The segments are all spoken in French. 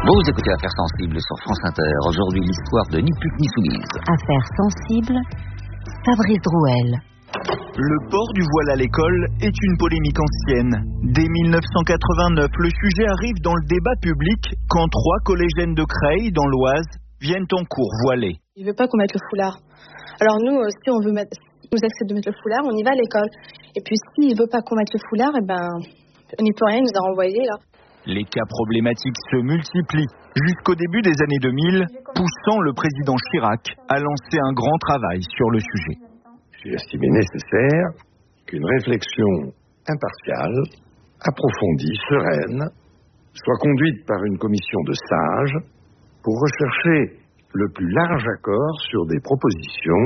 Vous écoutez Affaires sensibles sur France Inter. Aujourd'hui, l'histoire de Ni pute ni soumise. Affaires sensibles, Fabrice Drouel. Le port du voile à l'école est une polémique ancienne. Dès 1989, le sujet arrive dans le débat public quand 3 collégiennes de Creil, dans l'Oise, viennent en cours voilées. Il veut pas qu'on mette le foulard. Alors nous, si on veut mettre, si nous accepte de mettre le foulard, on y va à l'école. Et puis s'il veut pas qu'on mette le foulard, on n'y peut rien, il nous a renvoyés là. Les cas problématiques se multiplient jusqu'au début des années 2000, poussant le président Chirac à lancer un grand travail sur le sujet. J'ai estimé nécessaire qu'une réflexion impartiale, approfondie, sereine, soit conduite par une commission de sages pour rechercher le plus large accord sur des propositions.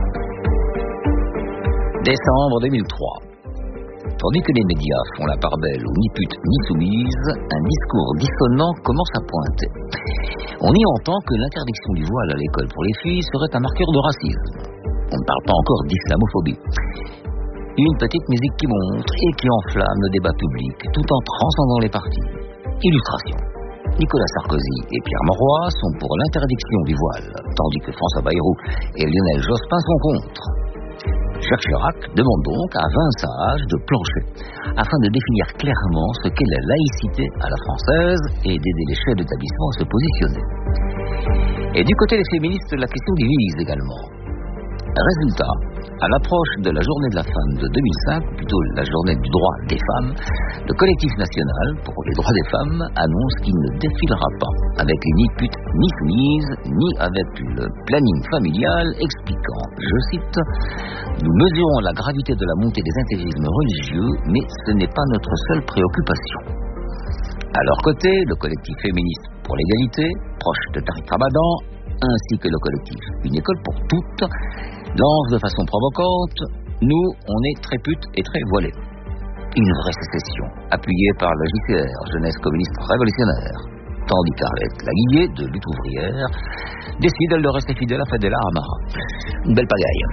Décembre 2003. Tandis que les médias font la part belle aux ni pute ni soumises, un discours dissonant commence à pointer. On y entend que l'interdiction du voile à l'école pour les filles serait un marqueur de racisme. On ne parle pas encore d'islamophobie. Une petite musique qui monte et qui enflamme le débat public, tout en transcendant les partis. Illustration. Nicolas Sarkozy et Pierre Mauroy sont pour l'interdiction du voile, tandis que François Bayrou et Lionel Jospin sont contre. Jacques Chirac demande donc à 20 sages de plancher, afin de définir clairement ce qu'est la laïcité à la française et d'aider les chefs d'établissement à se positionner. Et du côté des féministes, la question divise également. Résultat, à l'approche de la journée de la femme de 2005, ou plutôt la journée du droit des femmes, le collectif national pour les droits des femmes annonce qu'il ne défilera pas avec les ni putes ni soumises, ni avec le planning familial, expliquant, je cite, « Nous mesurons la gravité de la montée des intégrismes religieux, mais ce n'est pas notre seule préoccupation. » À leur côté, le collectif féministe pour l'égalité, proche de Tariq Ramadan, ainsi que le collectif Une école pour toutes, lance de façon provocante « Nous, on est très putes et très voilés ». Une vraie sécession, appuyée par la JCR, Jeunesse communiste révolutionnaire. Tandis qu'Arlette Laguillet, de lutte ouvrière, décide, elle, de rester fidèle à Fadela Amara. Une belle pagaille.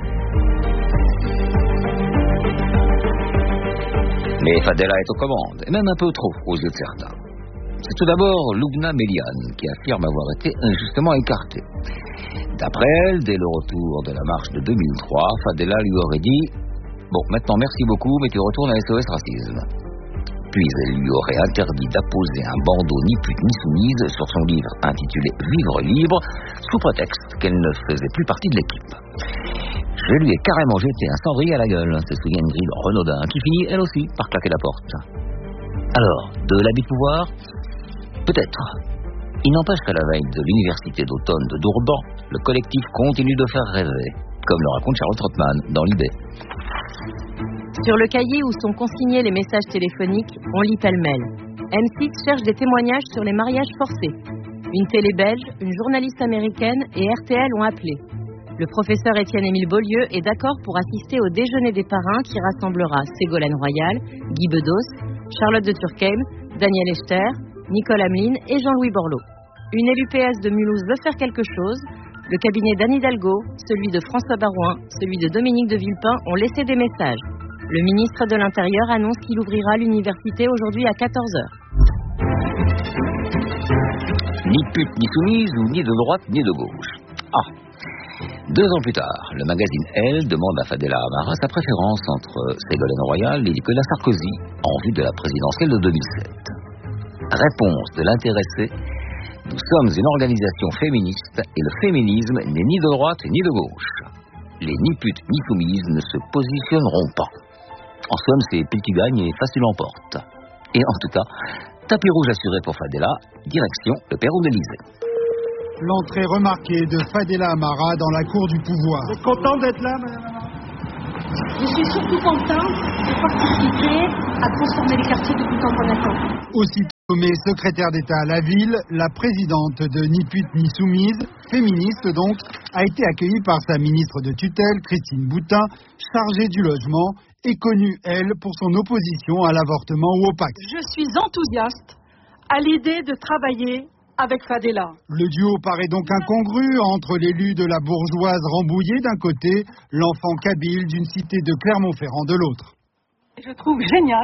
Mais Fadela est aux commandes, et même un peu trop aux yeux de certains. C'est tout d'abord Loubna Méliane qui affirme avoir été injustement écartée. D'après elle, dès le retour de la marche de 2003, Fadela lui aurait dit « Bon, maintenant merci beaucoup, mais tu retournes à SOS Racisme ». Puis elle lui aurait interdit d'apposer un bandeau ni pute ni soumise sur son livre intitulé « Vivre libre » sous prétexte qu'elle ne faisait plus partie de l'équipe. Je lui ai carrément jeté un cendrier à la gueule, se souvient Ingrid Renaudin, qui finit elle aussi par claquer la porte. Alors, de l'abus de pouvoir ? Peut-être. Il n'empêche qu'à la veille de l'université d'automne de Dourdan, le collectif continue de faire rêver, comme le raconte Charlotte Rothman dans l'IB. Sur le cahier où sont consignés les messages téléphoniques, on lit pêle-mêle. M6 cherche des témoignages sur les mariages forcés. Une télé belge, une journaliste américaine et RTL ont appelé. Le professeur Étienne-Émile Beaulieu est d'accord pour assister au déjeuner des parrains qui rassemblera Ségolène Royal, Guy Bedos, Charlotte de Turckheim, Daniel Echter, Nicole Hamelin et Jean-Louis Borloo. Une élue PS de Mulhouse veut faire quelque chose. Le cabinet d'Anne Hidalgo, celui de François Barouin, celui de Dominique de Villepin ont laissé des messages. Le ministre de l'Intérieur annonce qu'il ouvrira l'université aujourd'hui à 14h. Ni pute ni soumise, ou ni de droite ni de gauche. Ah. 2 ans plus tard, le magazine Elle demande à Fadela Amara sa préférence entre Ségolène Royal et Nicolas Sarkozy en vue de la présidentielle de 2007. Réponse de l'intéressé: nous sommes une organisation féministe et le féminisme n'est ni de droite ni de gauche. Les ni putes ni soumises ne se positionneront pas. En somme, c'est pile qui gagne et facile en porte. Et en tout cas, tapis rouge assuré pour Fadela, direction le perron d'Élysée. L'entrée remarquée de Fadela Amara dans la cour du pouvoir. Vous êtes content d'être là, madame Amara ? Je suis surtout contente de participer à transformer les quartiers depuis tant qu'on attend. Aussitôt nommée secrétaire d'État à la ville, la présidente de Ni pute ni soumise, féministe donc, a été accueillie par sa ministre de tutelle, Christine Boutin, chargée du logement, et connue, elle, pour son opposition à l'avortement ou au Pacs. Je suis enthousiaste à l'idée de travailler avec Fadela. Le duo paraît donc incongru entre l'élu de la bourgeoise Rambouillet d'un côté, l'enfant kabyle d'une cité de Clermont-Ferrand de l'autre. Je trouve génial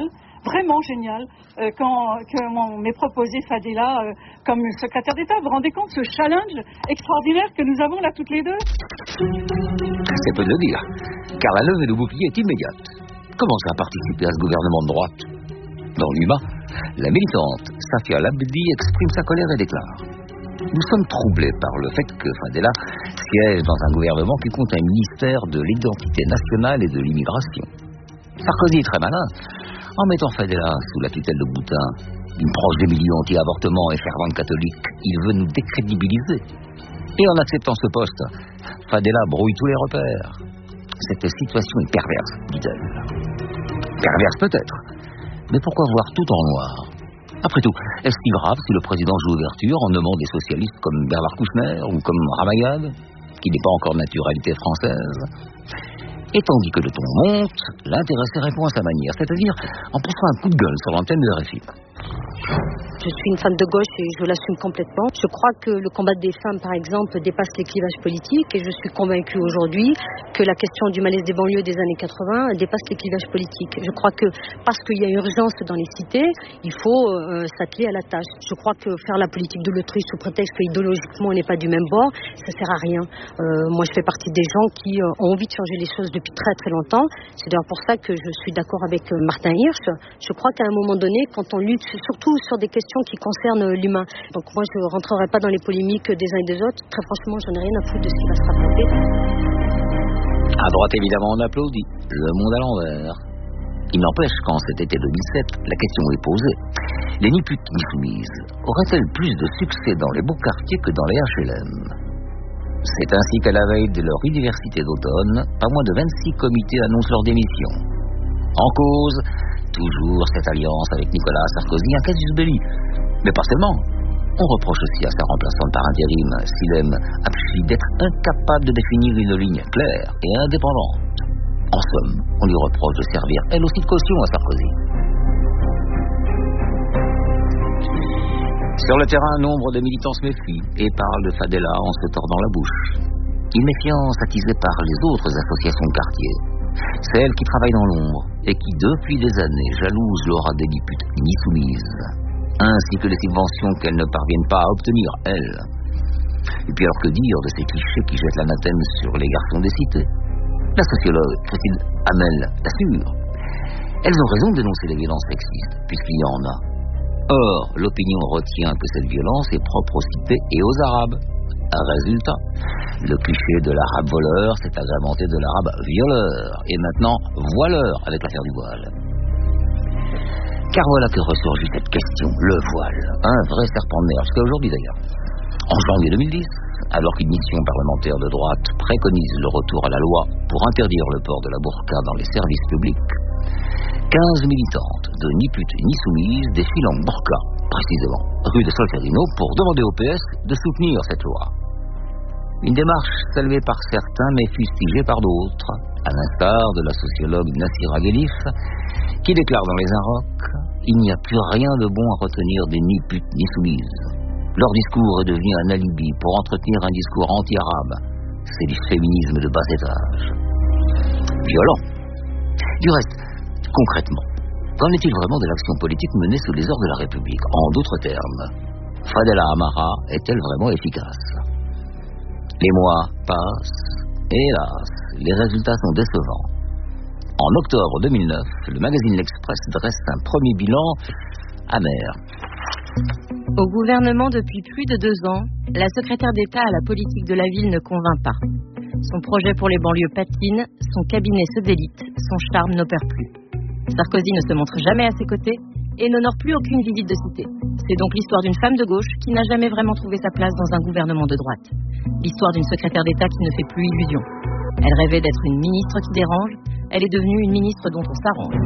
vraiment génial quand m'est proposé Fadela comme secrétaire d'État. Vous vous rendez compte ce challenge extraordinaire que nous avons là toutes les deux? C'est peu de le dire, car la levée du bouclier est immédiate. Comment ça participer à ce gouvernement de droite? Dans l'UMA, la militante Safia Labdi exprime sa colère et déclare: nous sommes troublés par le fait que Fadela siège dans un gouvernement qui compte un ministère de l'identité nationale et de l'immigration. Sarkozy est très malin. En mettant Fadela sous la tutelle de Boutin, une proche des milieux anti-avortement et fervente catholique, il veut nous décrédibiliser. Et en acceptant ce poste, Fadela brouille tous les repères. Cette situation est perverse, dit-elle. Perverse peut-être, mais pourquoi voir tout en noir? Après tout, est-ce si grave si le président joue l'ouverture en nommant des socialistes comme Bernard Kouchner ou comme Ramayad, qui n'est pas encore de naturalité française? Et tandis que le ton monte, l'intéressé répond à sa manière, c'est-à-dire en poussant un coup de gueule sur l'antenne de RFI. Je suis une femme de gauche et je l'assume complètement. Je crois que le combat des femmes, par exemple, dépasse les clivages politiques et je suis convaincue aujourd'hui que la question du malaise des banlieues des années 80 dépasse les clivages politiques. Je crois que parce qu'il y a urgence dans les cités, il faut s'atteler à la tâche. Je crois que faire la politique de l'autruche sous prétexte qu'idéologiquement on n'est pas du même bord, ça sert à rien. Moi je fais partie des gens qui ont envie de changer les choses depuis très très longtemps. C'est d'ailleurs pour ça que je suis d'accord avec Martin Hirsch. Je crois qu'à un moment donné, quand on lutte surtout sur des questions qui concernent l'humain. Donc moi je ne rentrerai pas dans les polémiques des uns et des autres. Très franchement, j'en ai rien à foutre de ce qui va se raconter. À droite évidemment on applaudit. Le monde à l'envers. Il n'empêche qu'en cet été 2007, la question est posée. Les ni putes ni soumises auraient-elles plus de succès dans les beaux quartiers que dans les HLM? C'est ainsi qu'à la veille de leur université d'automne, pas moins de 26 comités annoncent leur démission. En cause, toujours cette alliance avec Nicolas Sarkozy, un casus belli. Mais pas seulement. On reproche aussi à sa remplaçante par intérim, Silem Apchi, d'être incapable de définir une ligne claire et indépendante. En somme, on lui reproche de servir elle aussi de caution à Sarkozy. Sur le terrain, nombre de militants se méfient et parlent de Fadela en se tordant la bouche. Une méfiance attisée par les autres associations de quartier, celles qui travaillent dans l'ombre et qui, depuis des années, jalousent l'aura des ni putes ni soumises, ainsi que les subventions qu'elles ne parviennent pas à obtenir, elles. Et puis alors que dire de ces clichés qui jettent l'anathème sur les garçons des cités? La sociologue Christine Hamel l'assure. Elles ont raison de dénoncer les violences sexistes, puisqu'il y en a. Or, l'opinion retient que cette violence est propre aux cités et aux Arabes. Résultat, le cliché de l'arabe voleur s'est agrémenté de l'arabe violeur, et maintenant voileur avec l'affaire du voile. Car voilà que ressurgit cette question, le voile, un vrai serpent de mer, jusqu'à aujourd'hui d'ailleurs. En janvier 2010, alors qu'une mission parlementaire de droite préconise le retour à la loi pour interdire le port de la burqa dans les services publics, 15 militantes de ni putes ni soumises défilent en burqa, précisément, rue de Solferino, pour demander au PS de soutenir cette loi. Une démarche saluée par certains mais fustigée par d'autres, à l'instar de la sociologue Nassira Ghelif, qui déclare dans Les Inrocks: il n'y a plus rien de bon à retenir des ni putes ni soumises. Leur discours est devenu un alibi pour entretenir un discours anti-arabe. C'est du féminisme de bas étage. Violent. Du reste, concrètement, qu'en est-il vraiment de l'action politique menée sous les ordres de la République? En d'autres termes, Fadela Amara est-elle vraiment efficace? Les mois passent, et hélas, les résultats sont décevants. En octobre 2009, le magazine L'Express dresse un premier bilan amer. Au gouvernement depuis plus de 2 ans, la secrétaire d'État à la politique de la ville ne convainc pas. Son projet pour les banlieues patine, son cabinet se délite, son charme n'opère plus. Sarkozy ne se montre jamais à ses côtés et n'honore plus aucune visite de cité. C'est donc l'histoire d'une femme de gauche qui n'a jamais vraiment trouvé sa place dans un gouvernement de droite. L'histoire d'une secrétaire d'État qui ne fait plus illusion. Elle rêvait d'être une ministre qui dérange, elle est devenue une ministre dont on s'arrange.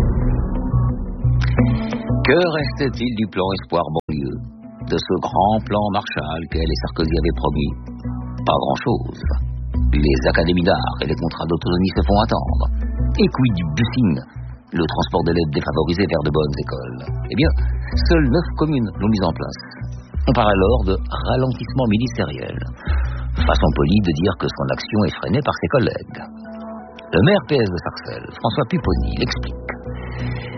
Que restait-il du plan Espoir banlieue? De ce grand plan Marshall qu'elle et Sarkozy avaient promis? Pas grand-chose. Les académies d'art et les contrats d'autonomie se font attendre. Et quid du busing, le transport d'élèves défavorisés vers de bonnes écoles? Eh bien, seules 9 communes l'ont mis en place. On parle alors de ralentissement ministériel. Façon polie de dire que son action est freinée par ses collègues. Le maire PS de Sarcelles, François Pupponi, l'explique.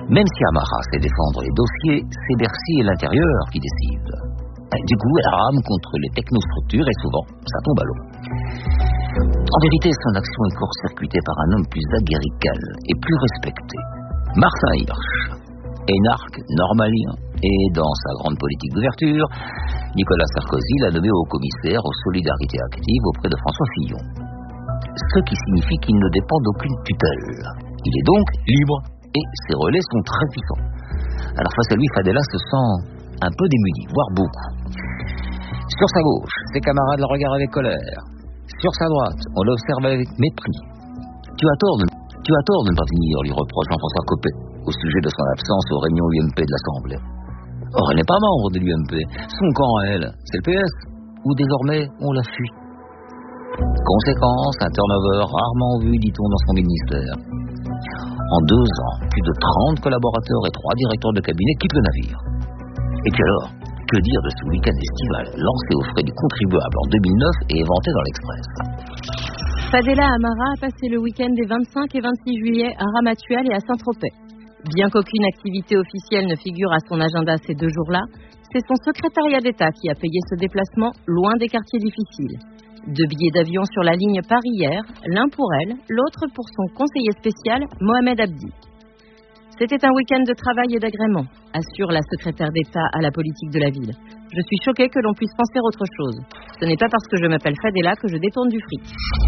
Même si Amara sait défendre les dossiers, c'est Bercy et l'intérieur qui décident. Du coup, elle rame contre les technostructures et souvent, ça tombe à l'eau. En vérité, son action est court-circuitée par un homme plus aguerri qu'elle et plus respecté. Martin Hirsch, énarque normalien, et dans sa grande politique d'ouverture, Nicolas Sarkozy l'a nommé haut commissaire aux solidarités actives auprès de François Fillon. Ce qui signifie qu'il ne dépend d'aucune tutelle. Il est donc libre et ses relais sont très puissants. Alors face à lui, Fadela se sent un peu démuni, voire beaucoup. Sur sa gauche, ses camarades la regardent avec colère. Sur sa droite, on l'observe avec mépris. Tu as tort de ne pas venir, lui reproche Jean-François Copé au sujet de son absence aux réunions UMP de l'Assemblée. Or, elle n'est pas membre de l'UMP. Son camp à elle, c'est le PS, où désormais on la fuit. Conséquence, un turnover rarement vu, dit-on, dans son ministère. En 2 ans, plus de 30 collaborateurs et 3 directeurs de cabinet quittent le navire. Et puis alors, que dire de ce week-end estival lancé aux frais du contribuable en 2009 et éventé dans l'Express? Fadela Amara a passé le week-end des 25 et 26 juillet à Ramatuelle et à Saint-Tropez. Bien qu'aucune activité officielle ne figure à son agenda ces 2 jours-là, c'est son secrétariat d'État qui a payé ce déplacement loin des quartiers difficiles. 2 billets d'avion sur la ligne Paris-Air, l'un pour elle, l'autre pour son conseiller spécial, Mohamed Abdi. C'était un week-end de travail et d'agrément, assure la secrétaire d'État à la politique de la ville. Je suis choquée que l'on puisse penser autre chose. Ce n'est pas parce que je m'appelle Fadela que je détourne du fric.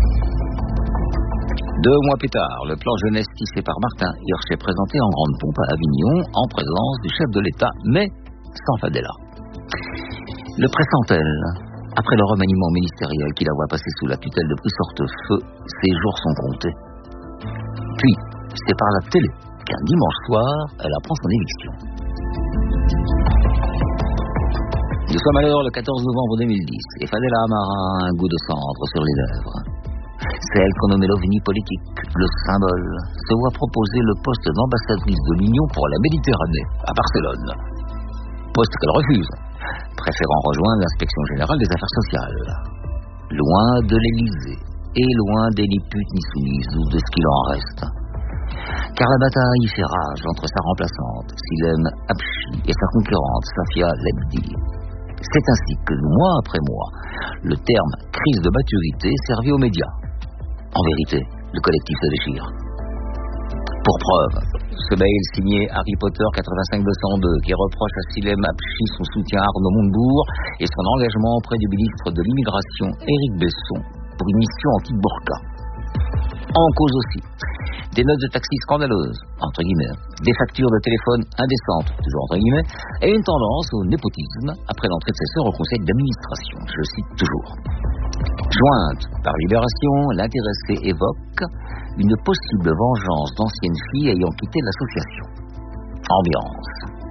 2 mois plus tard, le plan jeunesse tissé par Martin Hirsch est présenté en grande pompe à Avignon, en présence du chef de l'État, mais sans Fadela. Le pressent-elle? Après le remaniement ministériel qui la voit passer sous la tutelle de Brice Hortefeux, ses jours sont comptés. Puis, c'est par la télé qu'un dimanche soir, elle apprend son éviction. Nous sommes alors le 14 novembre 2010 et Fadela Amara a un goût de cendre sur les lèvres. Celle qu'on nommait l'OVNI politique, le symbole, se voit proposer le poste d'ambassadrice de l'Union pour la Méditerranée, à Barcelone. Poste qu'elle refuse, préférant rejoindre l'inspection générale des affaires sociales. Loin de l'Élysée, et loin des ni putes ni soumises, ou de ce qu'il en reste. Car la bataille fait rage entre sa remplaçante, Silem Abchi, et sa concurrente, Safia Lebdi. C'est ainsi que, mois après mois, le terme crise de maturité servit aux médias. En vérité, le collectif se déchire. Pour preuve, ce mail signé Harry Potter 85-202 qui reproche à Silem Abchi son soutien à Arnaud Montebourg et son engagement auprès du ministre de l'Immigration, Éric Besson, pour une mission anti-burqa. En cause aussi, des notes de taxi scandaleuses, entre guillemets, des factures de téléphone indécentes, toujours entre guillemets, et une tendance au népotisme après l'entrée de ses sœurs au conseil d'administration, je cite toujours. Jointe par Libération, l'intéressé évoque une possible vengeance d'anciennes filles ayant quitté l'association. Ambiance.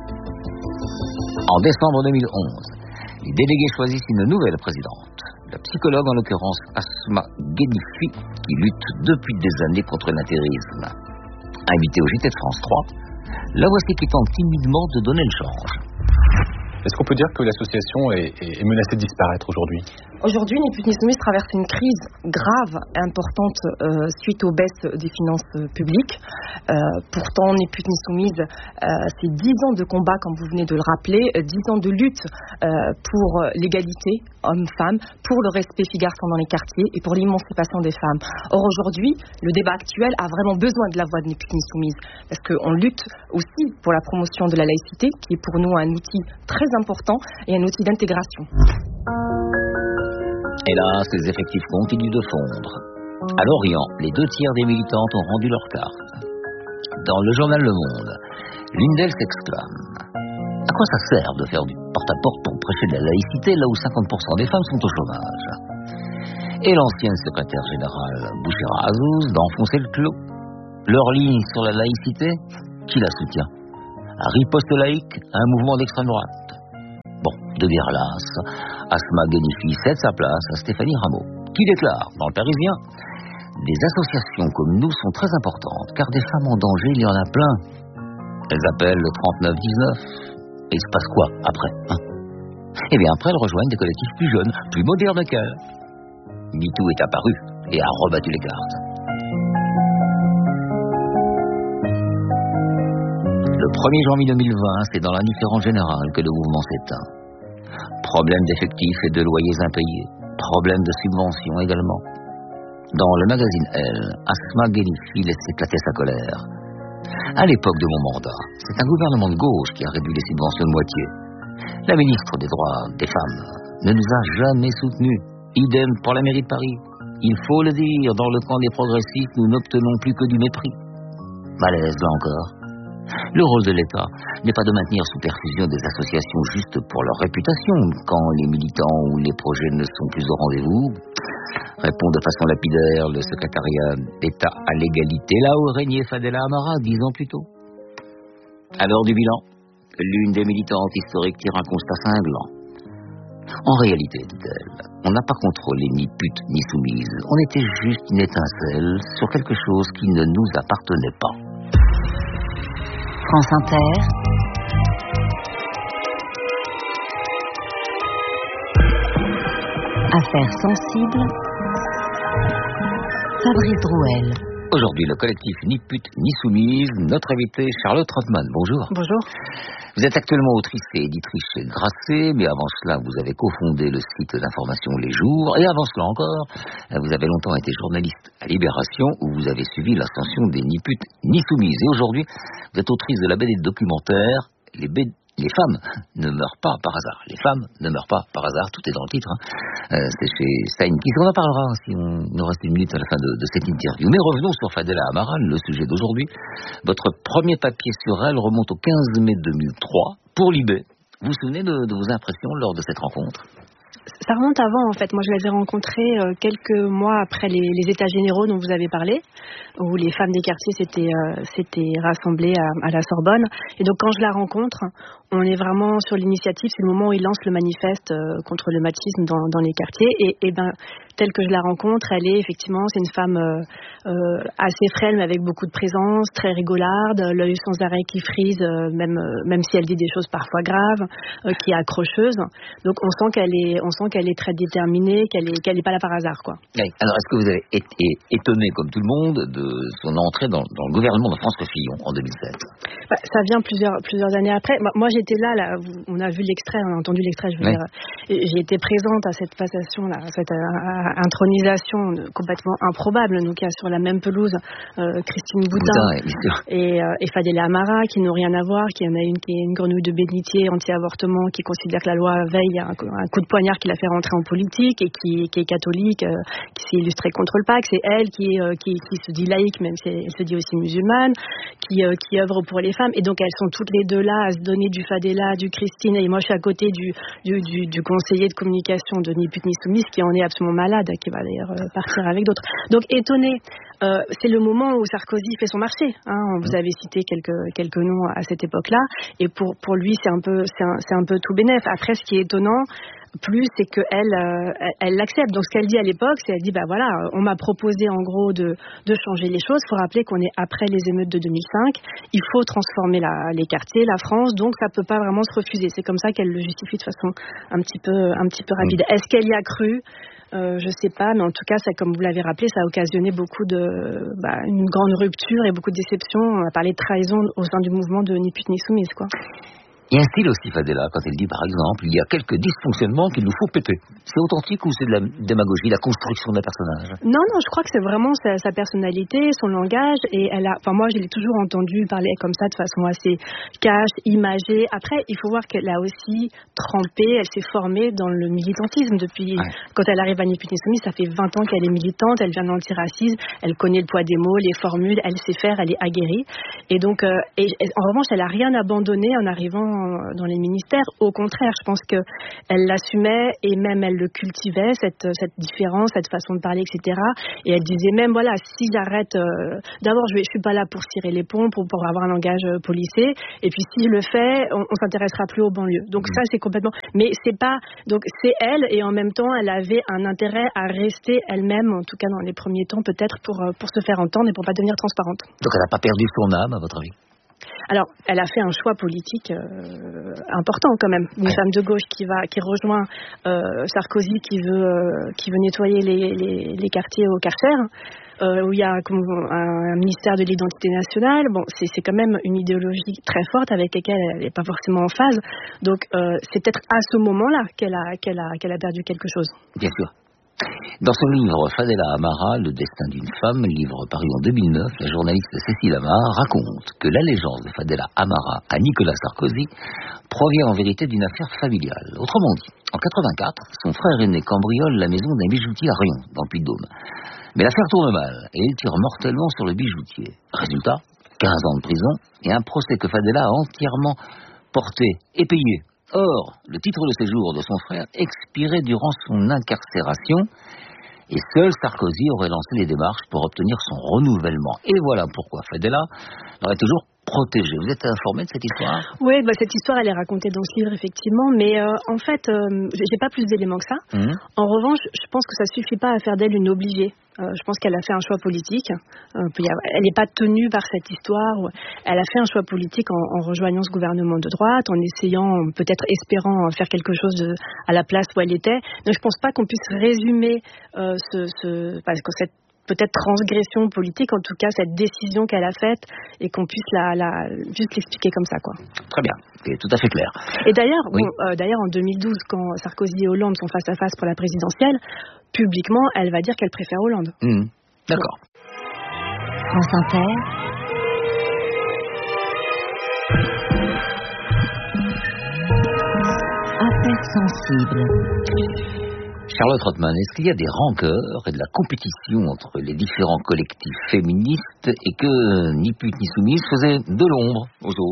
En décembre 2011, les délégués choisissent une nouvelle présidente. La psychologue, en l'occurrence Asma Ghenifi, qui lutte depuis des années contre l'intérisme. Invitée au JT de France 3, la voici qui tente timidement de donner le change. Est-ce qu'on peut dire que l'association est menacée de disparaître aujourd'hui ? Aujourd'hui, Ni Putes Ni Soumises traverse une crise grave et importante suite aux baisses des finances publiques. Pourtant, Ni Putes Ni Soumises, c'est 10 ans de combat, comme vous venez de le rappeler, 10 ans de lutte pour l'égalité hommes-femmes, pour le respect filles-garçons dans les quartiers et pour l'émancipation des femmes. Or, aujourd'hui, le débat actuel a vraiment besoin de la voix de Ni Putes Ni Soumises parce qu'on lutte aussi pour la promotion de la laïcité, qui est pour nous un outil très important et un outil d'intégration. Hélas, les effectifs continuent de fondre. À Lorient, les 2 tiers des militantes ont rendu leur carte. Dans le journal Le Monde, l'une d'elles s'exclame: à quoi ça sert de faire du porte-à-porte pour prêcher de la laïcité là où 50% des femmes sont au chômage? Et l'ancienne secrétaire générale Bouchera Azouz d'enfoncer le clos. Leur ligne sur la laïcité, qui la soutient? Un riposte laïque à un mouvement d'extrême droite. Bon, de guerre lasse, Asma Ghenifi cède sa place à Stéphanie Rameau, qui déclare dans le Parisien: des associations comme nous sont très importantes, car des femmes en danger, il y en a plein. Elles appellent le 3919. Et il se passe quoi après, hein? Eh bien, après, elles rejoignent des collectifs plus jeunes, plus modernes qu'elles. MeToo est apparu et a rebattu les cartes. 1er janvier 2020, c'est dans l'indifférence générale que le mouvement s'éteint. Problème d'effectifs et de loyers impayés. Problème de subventions également. Dans le magazine Elle, Asma Ghelifi laisse éclater sa colère. À l'époque de mon mandat, c'est un gouvernement de gauche qui a réduit les subventions de moitié. La ministre des Droits des Femmes ne nous a jamais soutenus. Idem pour la mairie de Paris. Il faut le dire, dans le camp des progressistes, nous n'obtenons plus que du mépris. Malaise, là encore. Le rôle de l'État n'est pas de maintenir sous perfusion des associations juste pour leur réputation, quand les militants ou les projets ne sont plus au rendez-vous. Répond de façon lapidaire le secrétariat d'État à l'égalité, là où régnait Fadela Amara 10 ans plus tôt. À l'heure du bilan, l'une des militantes historiques tire un constat cinglant. En réalité, dit-elle, on n'a pas contrôlé ni pute ni soumise. On était juste une étincelle sur quelque chose qui ne nous appartenait pas. France Inter. Affaires sensibles. Fabrice Drouel. Aujourd'hui, le collectif Ni pute ni soumise, notre invitée Charlotte Rothman. Bonjour. Bonjour. Vous êtes actuellement autrice et éditrice chez Grasset, mais avant cela, vous avez cofondé le site d'information Les Jours, et avant cela encore, vous avez longtemps été journaliste à Libération, où vous avez suivi l'ascension des Ni pute ni soumises. Et aujourd'hui, vous êtes autrice de la BD de documentaire Les femmes ne meurent pas par hasard. Les femmes ne meurent pas par hasard. Tout est dans le titre. C'est chez Steinkiss. On en parlera si il nous reste une minute à la fin de cette interview. Mais revenons sur Fadela Amara, le sujet d'aujourd'hui. Votre premier papier sur elle remonte au 15 mai 2003 pour Libé. Vous vous souvenez de vos impressions lors de cette rencontre ? Ça remonte avant, en fait. Moi, je l'avais rencontrée quelques mois après les états généraux dont vous avez parlé, où les femmes des quartiers s'étaient rassemblées à la Sorbonne. Et donc, quand je la rencontre, on est vraiment sur l'initiative. C'est le moment où il lance le manifeste contre le machisme dans les quartiers. Et ben, telle que je la rencontre, elle est effectivement, c'est une femme assez frêle, mais avec beaucoup de présence, très rigolarde, l'œil sans arrêt qui frise, même si elle dit des choses parfois graves, qui est accrocheuse. Donc, on sent qu'elle est très déterminée, qu'elle est pas là par hasard, quoi. Oui. Alors, est-ce que vous avez été étonné, comme tout le monde, de son entrée dans le gouvernement de François Fillon en 2007 ? Ça vient plusieurs années après. Moi, j'étais là, on a vu l'extrait, on a entendu l'extrait, je veux dire. J'ai été présente à cette passation, à cette intronisation complètement improbable, donc il y a sur la même pelouse Christine Boutin et Fadela Amara, qui n'ont rien à voir, qui en a une qui est une grenouille de bénitier anti-avortement, qui considère que la loi Veil a un coup de poignard qui l'a fait rentrer en politique, et qui est catholique, qui s'est illustrée contre le pacte. C'est elle qui se dit laïque, même si elle se dit aussi musulmane, qui œuvre pour les femmes. Et donc elles sont toutes les deux là à se donner du Fadela, du Christine, et moi je suis à côté du conseiller de communication de Ni pute ni soumise, qui en est absolument malade, qui va d'ailleurs partir avec d'autres. Donc étonné, c'est le moment où Sarkozy fait son marché. Vous avez cité quelques noms à cette époque-là, et pour lui c'est un peu tout bénef. Après, ce qui est étonnant, plus, c'est qu'elle l'accepte. Donc, ce qu'elle dit à l'époque, c'est, elle dit, voilà, on m'a proposé, en gros, de changer les choses. Il faut rappeler qu'on est après les émeutes de 2005. Il faut transformer les quartiers, la France. Donc, ça peut pas vraiment se refuser. C'est comme ça qu'elle le justifie de façon un petit peu rapide. Est-ce qu'elle y a cru ? Je sais pas, mais en tout cas, ça, comme vous l'avez rappelé, ça a occasionné beaucoup une grande rupture et beaucoup de déception. On a parlé de trahison au sein du mouvement de Ni pute ni soumise, quoi. Il y a un style aussi, Fadela, quand elle dit, par exemple, il y a quelques dysfonctionnements qu'il nous faut péter. C'est authentique ou c'est de la démagogie, la construction d'un personnage ? Non, je crois que c'est vraiment sa personnalité, son langage, et moi, je l'ai toujours entendu parler comme ça, de façon assez cash, imagée. Après, il faut voir qu'elle a aussi trempé, elle s'est formée dans le militantisme depuis, quand elle arrive à Ni pute ni soumise, ça fait 20 ans qu'elle est militante, elle vient de l'antiracisme, elle connaît le poids des mots, les formules, elle sait faire, elle est aguerrie. Et donc, en revanche, elle a rien abandonné en arrivant dans les ministères. Au contraire, je pense qu'elle l'assumait et même elle le cultivait, cette différence, cette façon de parler, etc. Et elle disait même, voilà, si j'arrête, d'abord je suis pas là pour cirer les ponts, pour avoir un langage policé, et puis si je le fais, on s'intéressera plus aux banlieues. Donc ça, c'est complètement... Mais c'est pas... Donc c'est elle, et en même temps, elle avait un intérêt à rester elle-même, en tout cas dans les premiers temps, peut-être pour se faire entendre et pour pas devenir transparente. Donc elle n'a pas perdu son âme, à votre avis ? Alors, elle a fait un choix politique important quand même. Une femme de gauche qui rejoint Sarkozy, qui veut nettoyer les quartiers au Karcher. où il y a un ministère de l'identité nationale. Bon, c'est quand même une idéologie très forte avec laquelle elle n'est pas forcément en phase. Donc, c'est peut-être à ce moment-là qu'elle a perdu quelque chose. Bien sûr. Dans son livre Fadela Amara, Le destin d'une femme, livre paru en 2009, la journaliste Cécile Amar raconte que l'allégeance de Fadela Amara à Nicolas Sarkozy provient en vérité d'une affaire familiale. Autrement dit, en 84, son frère aîné cambriole la maison d'un bijoutier à Rion, dans le Puy-de-Dôme. Mais l'affaire tourne mal et il tire mortellement sur le bijoutier. Résultat, 15 ans de prison et un procès que Fadela a entièrement porté et payé. Or, le titre de séjour de son frère expirait durant son incarcération et seul Sarkozy aurait lancé les démarches pour obtenir son renouvellement. Et voilà pourquoi Fadela l'aurait toujours protégé. Vous êtes informé de cette histoire ? Oui, cette histoire, elle est racontée dans ce livre, effectivement, mais en fait, j'ai pas plus d'éléments que ça. En revanche, je pense que ça suffit pas à faire d'elle une obligée. Je pense qu'elle a fait un choix politique. Elle n'est pas tenue par cette histoire. Elle a fait un choix politique en rejoignant ce gouvernement de droite, en essayant, peut-être espérant faire quelque chose à la place où elle était. Donc je pense pas qu'on puisse résumer parce que cette peut-être transgression politique, en tout cas cette décision qu'elle a faite, et qu'on puisse juste l'expliquer comme ça, quoi. Très bien, c'est tout à fait clair. Et d'ailleurs, en 2012, quand Sarkozy et Hollande sont face à face pour la présidentielle, publiquement, elle va dire qu'elle préfère Hollande. D'accord. France Inter. Affaires sensibles. Charlotte Rothman, est-ce qu'il y a des rancœurs et de la compétition entre les différents collectifs féministes et que ni pute ni soumise faisaient de l'ombre aux autres ?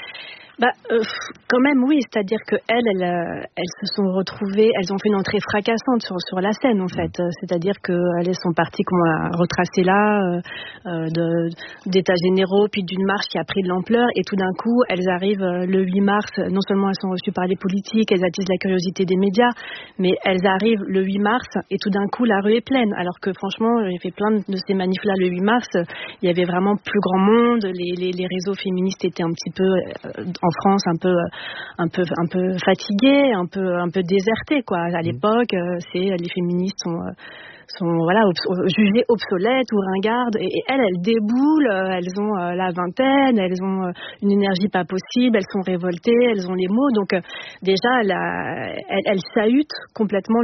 Quand même, oui. C'est-à-dire que elles se sont retrouvées, elles ont fait une entrée fracassante sur la scène, en fait. C'est-à-dire qu'elles sont parties, qu'on a retracé là, d'états généraux, puis d'une marche qui a pris de l'ampleur, et tout d'un coup, elles arrivent le 8 mars. Non seulement elles sont reçues par les politiques, elles attisent la curiosité des médias, mais elles arrivent le 8 mars, et tout d'un coup, la rue est pleine. Alors que franchement, j'ai fait plein de ces manifs-là le 8 mars. Il y avait vraiment plus grand monde. Les réseaux féministes étaient un petit peu en France un peu fatigués, un peu désertés, quoi. À l'époque, les féministes sont jugées obsolètes ou ringardes, et elles déboulent, elles ont la vingtaine, elles ont une énergie pas possible, elles sont révoltées, elles ont les mots, donc déjà elles sahutent complètement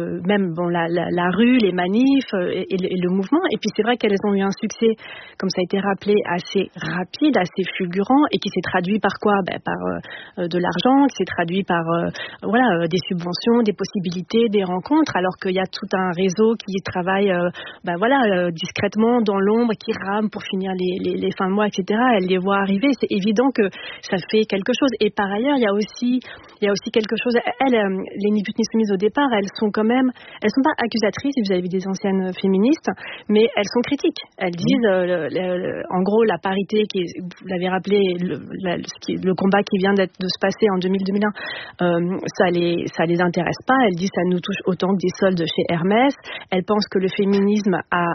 la rue, les manifs et le mouvement. Et puis c'est vrai qu'elles ont eu un succès, comme ça a été rappelé, assez rapide, assez fulgurant, et qui s'est traduit par quoi ? Par de l'argent, qui s'est traduit par des subventions, des possibilités, des rencontres, alors qu'il y a tout un réseau qui travaillent discrètement dans l'ombre, qui rament pour finir les fins de mois, etc. Elles les voient arriver. C'est évident que ça fait quelque chose. Et par ailleurs, il y a aussi quelque chose. Les ni putes ni soumises au départ, elles sont pas accusatrices vis-à-vis des anciennes féministes, mais elles sont critiques. Elles disent, en gros, la parité, vous l'avez rappelé, le combat qui vient de se passer en 2000-2001, ça les intéresse pas. Elles disent, ça nous touche autant que des soldes chez Hermès. Elles pensent que le féminisme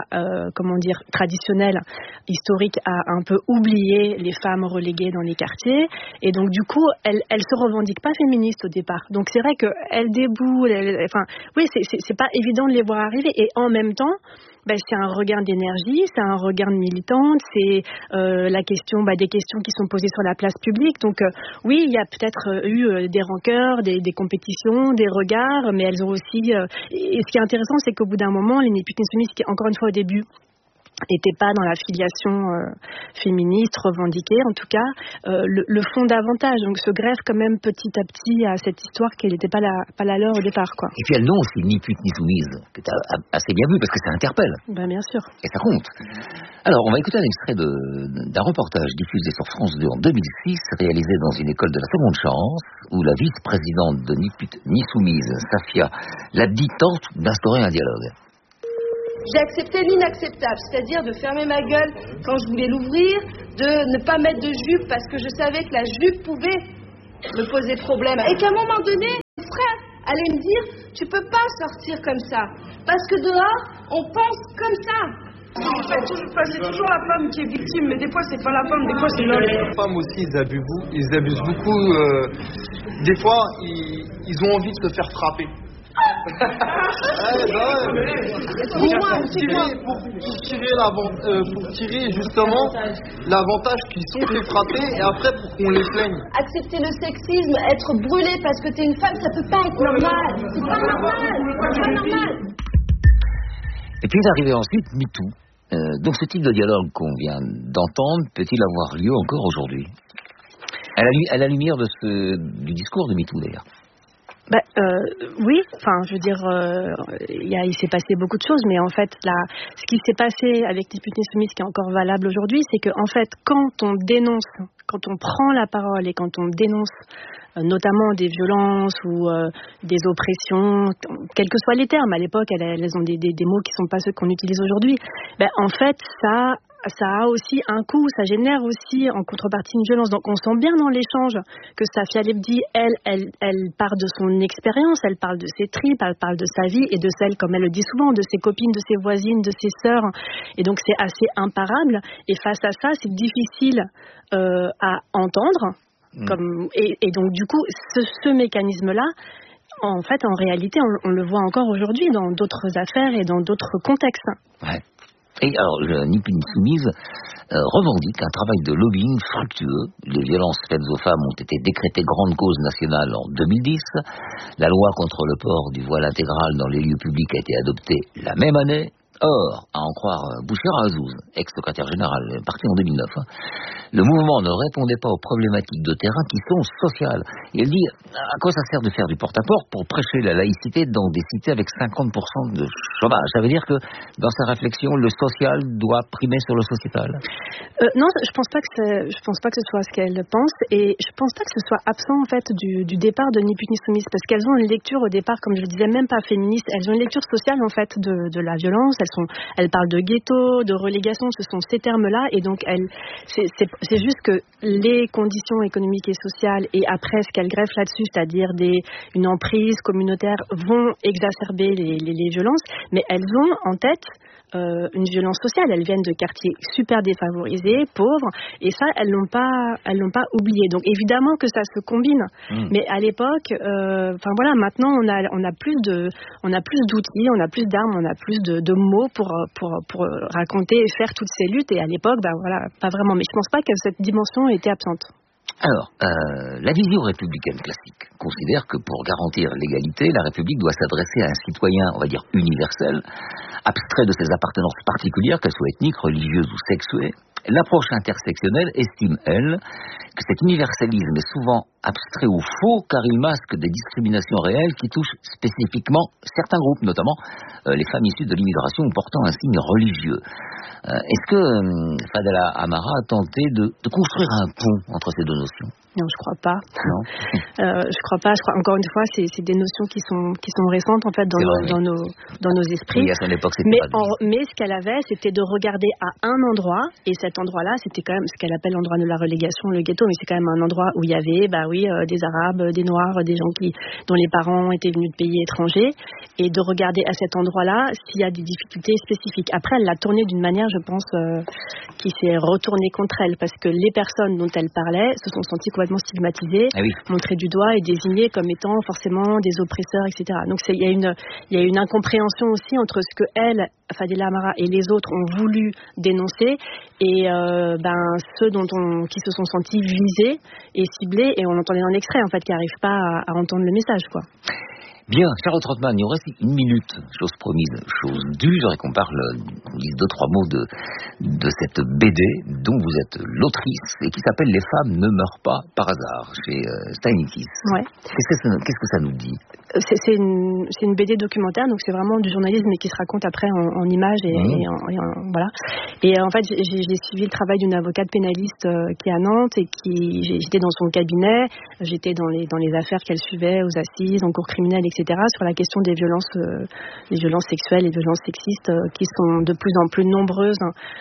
traditionnel, historique, a un peu oublié les femmes reléguées dans les quartiers, et donc du coup elles se revendiquent pas féministes au départ. Donc c'est vrai qu'elles déboulent, c'est pas évident de les voir arriver, et en même temps c'est un regain d'énergie, c'est un regain de militante, c'est des questions qui sont posées sur la place publique. Donc oui, il y a peut-être eu des rancœurs, des compétitions, des regards, mais elles ont aussi... et ce qui est intéressant, c'est qu'au bout d'un moment, les ni putes ni soumises, qui encore une fois au début n'étaient pas dans la filiation féministe revendiquée, en tout cas, le font davantage. Donc se greffe quand même petit à petit à cette histoire qui n'était pas la leur au départ, quoi. Et puis elles n'ont aussi ni pute ni soumise, que tu as assez bien vu, parce que ça interpelle. Bien sûr. Et ça compte. Alors, on va écouter un extrait d'un reportage diffusé sur France 2 en 2006, réalisé dans une école de la seconde chance, où la vice-présidente de ni pute ni soumise, Safia Labdi, tente d'instaurer un dialogue. J'ai accepté l'inacceptable, c'est-à-dire de fermer ma gueule quand je voulais l'ouvrir, de ne pas mettre de jupe parce que je savais que la jupe pouvait me poser problème. Et qu'à un moment donné, mon frère allait me dire, tu peux pas sortir comme ça, parce que dehors, on pense comme ça. C'est toujours la femme qui est victime, mais des fois c'est pas la femme, des fois c'est l'homme. Les femmes aussi, ils abusent beaucoup. Des fois, ils ont envie de se faire frapper. Pour tirer justement l'avantage qu'ils sont fait frapper et après pour qu'on les plaigne. Accepter le sexisme, être brûlé parce que t'es une femme, ça peut pas être normal. C'est pas normal. Et puis est arrivé ensuite MeToo. Donc ce type de dialogue qu'on vient d'entendre peut-il avoir lieu encore aujourd'hui, à la lumière du discours de MeToo d'ailleurs? Oui, enfin, je veux dire, il s'est passé beaucoup de choses, mais en fait, ce qui s'est passé avec Ni pute ni soumise, qui est encore valable aujourd'hui, c'est que, en fait, quand on dénonce, quand on prend la parole et quand on dénonce notamment des violences ou des oppressions, quels que soient les termes, à l'époque, elles ont des mots qui ne sont pas ceux qu'on utilise aujourd'hui, en fait, ça a aussi un coût, ça génère aussi en contrepartie une violence. Donc on sent bien dans l'échange que Safia Lebdi, elle part de son expérience, elle parle de ses tripes, elle parle de sa vie et de celle, comme elle le dit souvent, de ses copines, de ses voisines, de ses sœurs. Et donc c'est assez imparable. Et face à ça, c'est difficile à entendre. Et donc du coup, ce mécanisme-là, en fait, en réalité, on le voit encore aujourd'hui dans d'autres affaires et dans d'autres contextes. Ouais. Et alors, Ni pute ni soumise revendique un travail de lobbying fructueux. Les violences faites aux femmes ont été décrétées grande cause nationale en 2010. La loi contre le port du voile intégral dans les lieux publics a été adoptée la même année. Or, à en croire Bouchera Azouz, ex-secrétaire général, parti en 2009, le mouvement ne répondait pas aux problématiques de terrain qui sont sociales. Et elle dit, à quoi ça sert de faire du porte-à-porte pour prêcher la laïcité dans des cités avec 50% de chômage? Ça veut dire que, dans sa réflexion, le social doit primer sur le sociétal? Non, je pense pas que ce soit ce qu'elle pense, et je pense pas que ce soit absent, en fait, du départ de Ni pute ni soumise, parce qu'elles ont une lecture au départ, comme je le disais, même pas féministe, elles ont une lecture sociale, en fait, de la violence. Elles parlent de ghetto, de relégation, ce sont ces termes-là, et donc c'est juste que les conditions économiques et sociales, et après ce qu'elles greffent là-dessus, c'est-à-dire une emprise communautaire, vont exacerber les violences, mais elles ont en tête une violence sociale. Elles viennent de quartiers super défavorisés, pauvres, et ça, elles l'ont pas oublié. Donc évidemment que ça se combine, mais à l'époque, maintenant on a plus d'outils, on a plus d'armes, on a plus de mots pour raconter et faire toutes ces luttes. Et à l'époque, pas vraiment. Mais je pense pas que cette dimension était absente. Alors, la vision républicaine classique considère que pour garantir l'égalité, la République doit s'adresser à un citoyen, on va dire, universel, abstrait de ses appartenances particulières, qu'elles soient ethniques, religieuses ou sexuées. L'approche intersectionnelle estime, elle, que cet universalisme est souvent abstrait ou faux, car il masque des discriminations réelles qui touchent spécifiquement certains groupes, notamment les femmes issues de l'immigration ou portant un signe religieux. Est-ce que Fadela Amara a tenté de construire un pont entre ces deux notions? Non, je crois pas. Non. Je crois pas. Encore une fois, c'est des notions qui sont récentes en fait dans nos esprits. Oui, à son époque, c'était mais ce qu'elle avait, c'était de regarder à un endroit, et cet endroit-là, c'était quand même ce qu'elle appelle l'endroit de la relégation, le ghetto, mais c'est quand même un endroit où il y avait, des Arabes, des Noirs, des gens dont les parents étaient venus de pays étrangers, et de regarder à cet endroit-là s'il y a des difficultés spécifiques. Après, elle l'a tourné d'une manière, je pense, qui s'est retournée contre elle, parce que les personnes dont elle parlait se sont senties complètement stigmatisées, montrées du doigt et désignées comme étant forcément des oppresseurs, etc. Donc il y a une incompréhension aussi entre ce que elle, Fadela Amara, et les autres ont voulu dénoncer et ceux qui se sont sentis visés et ciblés, et on entendait dans l'extrait en fait, qui n'arrivent pas à entendre le message, quoi. Bien, Charlotte Rothman, il nous reste une minute, chose promise, chose due. J'aurais qu'on dise 2-3 mots de cette BD dont vous êtes l'autrice et qui s'appelle Les femmes ne meurent pas par hasard, chez Steinikis. Ouais. Qu'est-ce que ça nous dit? C'est une BD documentaire, donc c'est vraiment du journalisme mais qui se raconte après en images voilà. Et en fait, j'ai suivi le travail d'une avocate pénaliste qui est à Nantes et j'étais dans son cabinet, j'étais dans les affaires qu'elle suivait aux assises, en cours criminel, etc., sur la question des violences sexuelles et violences sexistes qui sont de plus en plus nombreuses,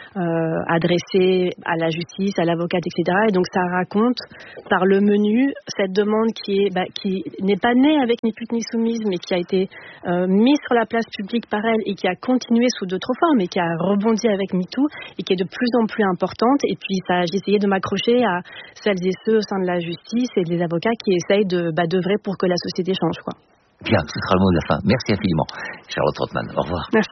adressées à la justice, à l'avocate, etc. Et donc ça raconte par le menu cette demande qui n'est pas née avec Ni pute ni soumise, mais qui a été mise sur la place publique par elle et qui a continué sous d'autres formes et qui a rebondi avec MeToo et qui est de plus en plus importante. Et puis j'ai essayé de m'accrocher à celles et ceux au sein de la justice et des avocats qui essayent d'œuvrer pour que la société change, quoi. Bien, ce sera le mot de la fin. Merci infiniment, Charlotte Rothman. Au revoir. Merci.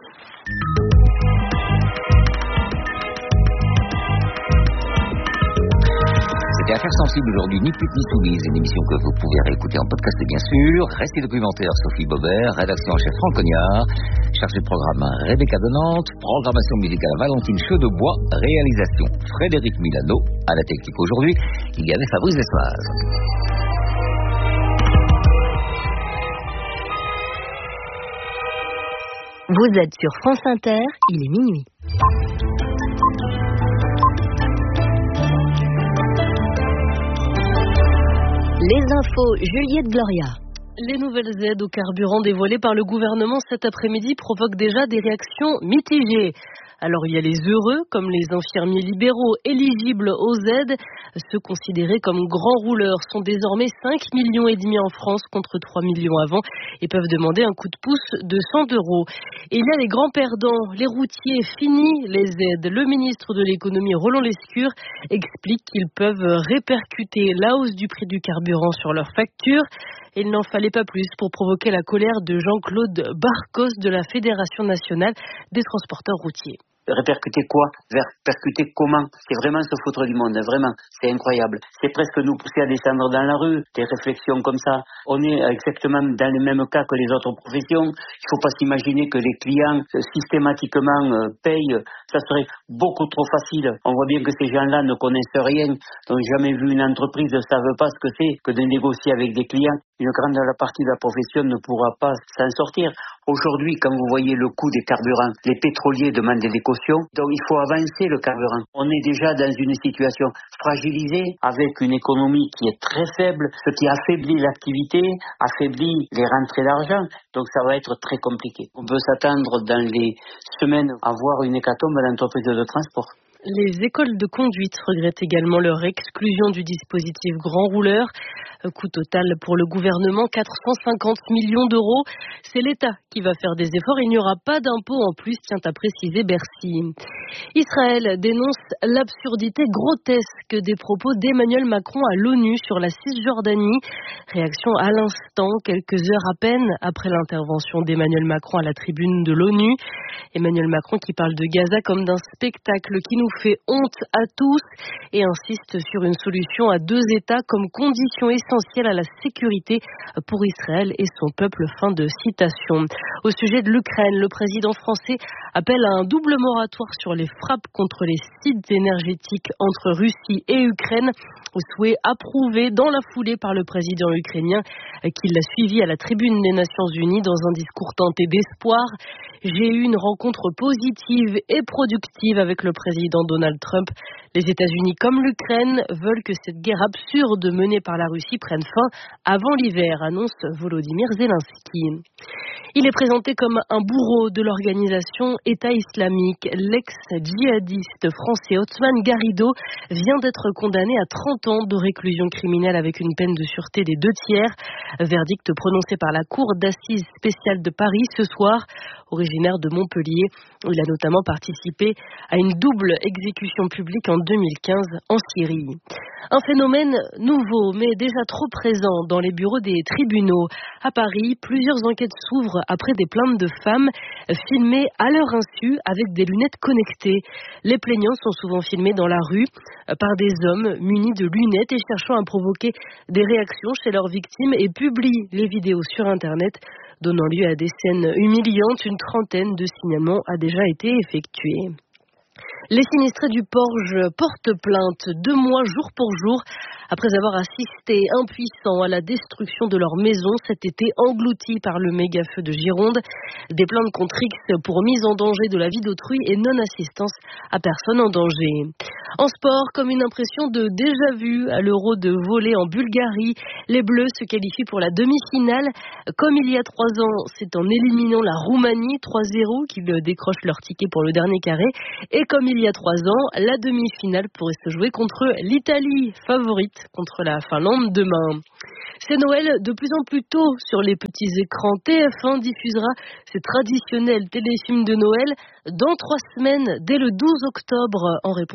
C'était Affaires sensibles aujourd'hui, ni pute ni soumise, une émission que vous pouvez réécouter en podcast bien sûr. Récit documentaire Sophie Bobert, rédaction en chef Franck Cognard, chargé de programme Rebecca Donante, programmation musicale Valentine Chaudebois, réalisation Frédéric Milano, à la technique aujourd'hui, il y avait Fabrice Desmaz. Vous êtes sur France Inter, il est minuit. Les infos, Juliette Gloria. Les nouvelles aides au carburant dévoilées par le gouvernement cet après-midi provoquent déjà des réactions mitigées. Alors il y a les heureux, comme les infirmiers libéraux éligibles aux aides. Ceux considérés comme grands rouleurs sont désormais 5,5 millions en France contre 3 millions avant et peuvent demander un coup de pouce de 100 €. Et il y a les grands perdants, les routiers, fini les aides. Le ministre de l'économie Roland Lescure explique qu'ils peuvent répercuter la hausse du prix du carburant sur leurs factures. Il n'en fallait pas plus pour provoquer la colère de Jean-Claude Barcos de la Fédération nationale des transporteurs routiers. Répercuter quoi? Répercuter comment? C'est vraiment se foutre du monde, vraiment. C'est incroyable. C'est presque nous pousser à descendre dans la rue. Des réflexions comme ça. On est exactement dans les mêmes cas que les autres professions. Il faut pas s'imaginer que les clients systématiquement payent. Ça serait beaucoup trop facile. On voit bien que ces gens-là ne connaissent rien, n'ont jamais vu une entreprise, ne savent pas ce que c'est que de négocier avec des clients. Une grande partie de la profession ne pourra pas s'en sortir. Aujourd'hui, quand vous voyez le coût des carburants, les pétroliers demandent des cautions, donc il faut avancer le carburant. On est déjà dans une situation fragilisée, avec une économie qui est très faible, ce qui affaiblit l'activité, affaiblit les rentrées d'argent, donc ça va être très compliqué. On peut s'attendre dans les semaines à voir une hécatombe à l'entreprise de transport. Les écoles de conduite regrettent également leur exclusion du dispositif grand rouleur. Coût total pour le gouvernement, 450 millions €. C'est l'État qui va faire des efforts. Il n'y aura pas d'impôt en plus, tient à préciser Bercy. Israël dénonce l'absurdité grotesque des propos d'Emmanuel Macron à l'ONU sur la Cisjordanie. Réaction à l'instant, quelques heures à peine après l'intervention d'Emmanuel Macron à la tribune de l'ONU. Emmanuel Macron qui parle de Gaza comme d'un spectacle qui nous fait honte à tous et insiste sur une solution à 2 États comme condition essentielle à la sécurité pour Israël et son peuple. Fin de citation. Au sujet de l'Ukraine, le président français appelle à un double moratoire sur les frappes contre les sites énergétiques entre Russie et Ukraine. Souhait approuvé dans la foulée par le président ukrainien qui l'a suivi à la tribune des Nations Unies dans un discours teinté d'espoir. J'ai eu une rencontre positive et productive avec le président Donald Trump. Les États-Unis comme l'Ukraine veulent que cette guerre absurde menée par la Russie prenne fin avant l'hiver, annonce Volodymyr Zelensky. Il est présenté comme un bourreau de l'organisation État islamique. L'ex-djihadiste français Othman Garrido vient d'être condamné à 30 ans de réclusion criminelle avec une peine de sûreté des 2/3. Verdict prononcé par la Cour d'assises spéciale de Paris ce soir. Originaire de Montpellier, il a notamment participé à une double exécution publique en 2015 en Syrie. Un phénomène nouveau, mais déjà trop présent dans les bureaux des tribunaux. À Paris, plusieurs enquêtes s'ouvrent après des plaintes de femmes filmées à leur insu avec des lunettes connectées. Les plaignants sont souvent filmés dans la rue par des hommes munis de lunettes et cherchant à provoquer des réactions chez leurs victimes et publient les vidéos sur Internet, donnant lieu à des scènes humiliantes. Une trentaine de signalements a déjà été effectués. Les sinistrés du Porge portent plainte 2 mois jour pour jour après avoir assisté impuissants à la destruction de leur maison cet été engloutis par le méga-feu de Gironde. Des plaintes contre X pour mise en danger de la vie d'autrui et non-assistance à personne en danger. En sport, comme une impression de déjà-vu à l'Euro de volley en Bulgarie, les Bleus se qualifient pour la demi-finale. Comme il y a 3 ans, c'est en éliminant la Roumanie 3-0 qu'ils décrochent leur ticket pour le dernier carré. Et comme il y a 3 ans, la demi-finale pourrait se jouer contre l'Italie, favorite contre la Finlande demain. C'est Noël de plus en plus tôt sur les petits écrans. TF1 diffusera ses traditionnels téléfilms de Noël dans 3 semaines, dès le 12 octobre, en réponse à une forte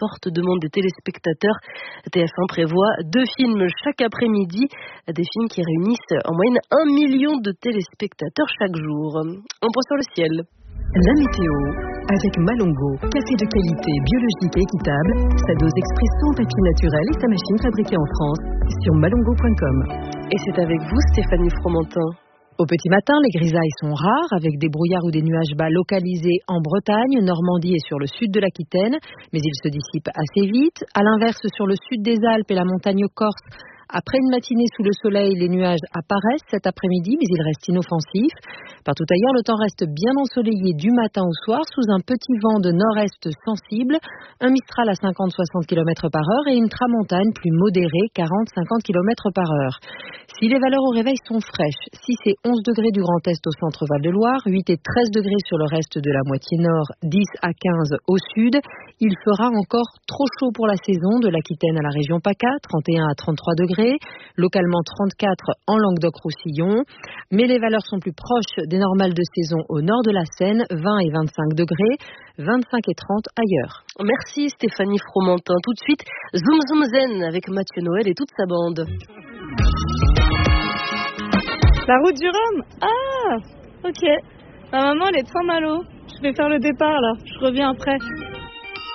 forte demande des téléspectateurs. TF1 prévoit 2 films chaque après-midi, des films qui réunissent en moyenne 1 million de téléspectateurs chaque jour. On pense sur le ciel. La météo avec Malongo, café de qualité biologique et équitable, sa dose express sans papier naturel et sa machine fabriquée en France sur malongo.com. Et c'est avec vous Stéphanie Fromentin. Au petit matin, les grisailles sont rares, avec des brouillards ou des nuages bas localisés en Bretagne, Normandie et sur le sud de l'Aquitaine, mais ils se dissipent assez vite. À l'inverse, sur le sud des Alpes et la montagne corse, après une matinée sous le soleil, les nuages apparaissent cet après-midi, mais ils restent inoffensifs. Partout ailleurs, le temps reste bien ensoleillé du matin au soir, sous un petit vent de nord-est sensible, un mistral à 50-60 km par heure et une tramontane plus modérée, 40-50 km par heure. Si les valeurs au réveil sont fraîches, 6 et 11 degrés du Grand Est au centre Val-de-Loire, 8 et 13 degrés sur le reste de la moitié nord, 10 à 15 au sud, il fera encore trop chaud pour la saison, de l'Aquitaine à la région PACA, 31 à 33 degrés, localement 34 en Languedoc-Roussillon, mais les valeurs sont plus proches des normales de saison au nord de la Seine, 20 et 25 degrés, 25 et 30 ailleurs. Merci Stéphanie Fromentin. Tout de suite, Zoom Zoom Zen avec Mathieu Noël et toute sa bande. La route du Rhum ? Ah, ok. Ma maman, elle est de Saint-Malo. Je vais faire le départ là, je reviens après.